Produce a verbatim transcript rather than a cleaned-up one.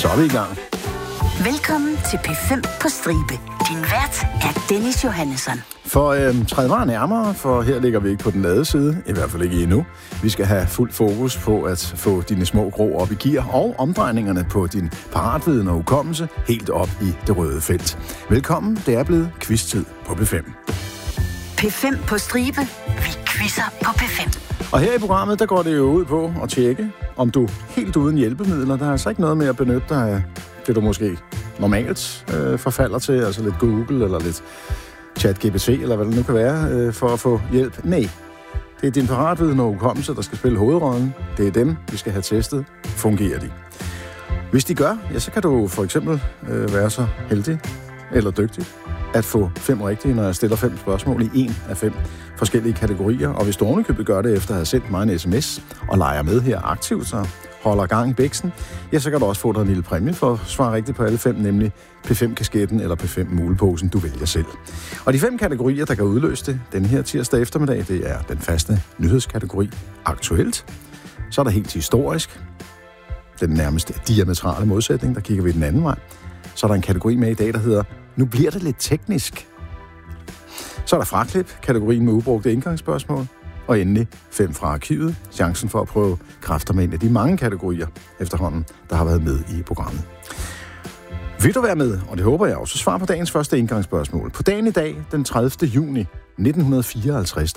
Så er vi i gang. Velkommen til P fem på stribe. Din vært er Dennis Johannesson. For øh, træd mig nærmere, for her ligger vi ikke på den lade side, i hvert fald ikke endnu. Vi skal have fuld fokus på at få dine små grå op i gear, og omdrejningerne på din paratviden og hukommelse helt op i det røde felt. Velkommen, det er blevet quiz-tid på P fem. P fem på stribe. Vi quizzer på P fem. Og her i programmet, der går det jo ud på at tjekke, om du helt uden hjælpemidler, der er altså ikke noget med at benytte dig af det, du måske normalt øh, forfalder til, altså lidt Google eller lidt ChatGPT, eller hvad det nu kan være, øh, for at få hjælp. Nej, det er din paratviden og hukommelse, der skal spille hovedrollen. Det er dem, vi skal have testet. Fungerer de? Hvis de gør, ja, så kan du for eksempel øh, være så heldig eller dygtig at få fem rigtige, når jeg stiller fem spørgsmål i en af fem forskellige kategorier. Og hvis du ovenikøbet gør det efter at have sendt mig en sms og leger med her aktivt, så holder gang i bæksen, ja, så kan du også få dig en lille præmie for at svare rigtigt på alle fem, nemlig P fem-kasketten eller P fem-muleposen, du vælger selv. Og de fem kategorier, der kan udløse det den her tirsdag eftermiddag, det er den faste nyhedskategori aktuelt. Så er der helt historisk, den nærmeste diametrale modsætning, der kigger vi den anden vej. Så er der en kategori med i dag, der hedder nu bliver det lidt teknisk. Så er der fraklip, kategorien med ubrugte indgangsspørgsmål. Og endelig fem fra arkivet, chancen for at prøve kræfter med en af de mange kategorier efterhånden, der har været med i programmet. Vil du være med, og det håber jeg også, svar på dagens første indgangsspørgsmål. På dagen i dag, den tredivte juni nitten fireoghalvtreds,